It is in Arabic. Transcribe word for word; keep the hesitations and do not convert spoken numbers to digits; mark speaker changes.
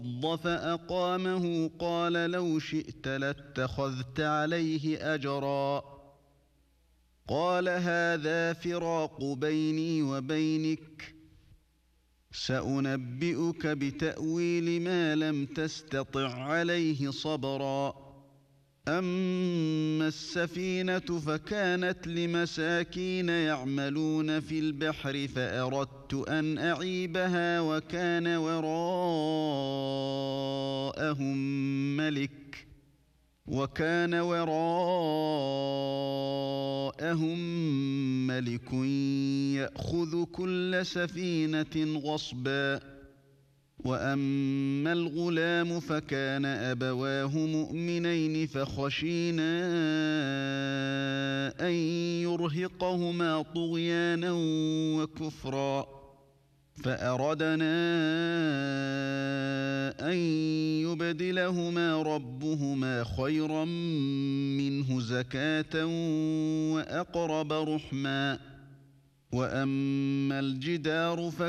Speaker 1: فأقامه قال لو شئت لاتخذت عليه أجرا قال هذا فراق بيني وبينك سأنبئك بتأويل ما لم تستطع عليه صبرا أما السفينة فكانت لمساكين يعملون في البحر فأردت أن أعيبها وكان وراءهم ملك وكان وراءهم ملك يأخذ كل سفينة غصبا وأما الغلام فكان أبواه مؤمنين فخشينا أن يرهقهما طغيانا وكفرا فأردنا أن يبدلهما ربهما خيرا منه زكاة وأقرب رحما وأما الجدار